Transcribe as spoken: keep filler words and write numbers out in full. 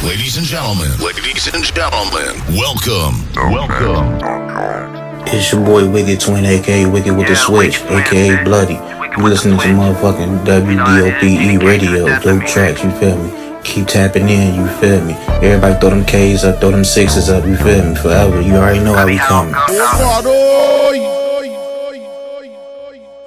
Ladies and gentlemen, ladies and gentlemen, welcome, welcome. It's your boy Wicked Twin, aka Wicked with the Switch, aka Bloody. You listening to motherfucking W D O P E radio, dope tracks, you feel me? Keep tapping in, you feel me? Everybody throw them K's up, throw them sixes up, you feel me? Forever, you already know how we coming.